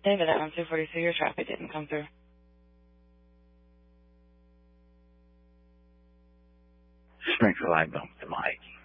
David, at 242, your traffic didn't come through. Springfield, I bumped the mic.